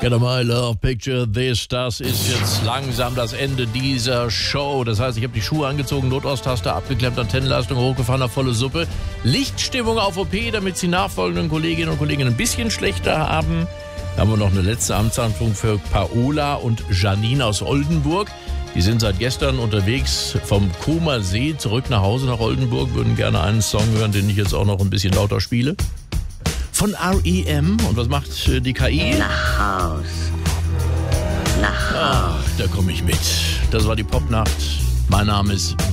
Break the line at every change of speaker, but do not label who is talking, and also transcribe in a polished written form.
Get a my love, picture this. Das ist jetzt langsam das Ende dieser Show. Das heißt, ich habe die Schuhe angezogen, Notaustasche abgeklemmt, Antennenleistung hochgefahren, auf volle Suppe. Lichtstimmung auf OP, damit die nachfolgenden Kolleginnen und Kollegen ein bisschen schlechter haben. Da haben wir noch eine letzte Amtshandlung für Paola und Janine aus Oldenburg. Die sind seit gestern unterwegs vom Comer See zurück nach Hause nach Oldenburg. Würden gerne einen Song hören, den ich jetzt auch noch ein bisschen lauter spiele. Von R.E.M. Und was macht die KI?
Nach Haus. Nach Haus.
Ach, da komme ich mit. Das war die Popnacht. Mein Name ist